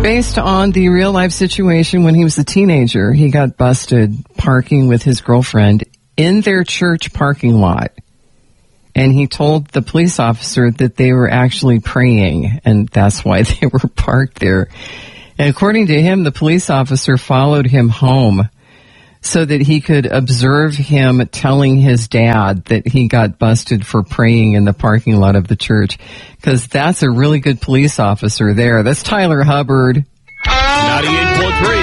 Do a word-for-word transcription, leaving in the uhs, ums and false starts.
Based on the real-life situation when he was a teenager, he got busted parking with his girlfriend in their church parking lot. And he told the police officer that they were actually praying, and that's why they were parked there. And according to him, the police officer followed him home so that he could observe him telling his dad that he got busted for praying in the parking lot of the church. Because that's a really good police officer there. That's Tyler Hubbard. ninety-eight point three